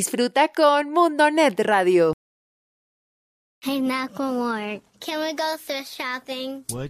Disfruta con MundoNet Radio. Hey, Macklemore, can we go thrift shopping? What?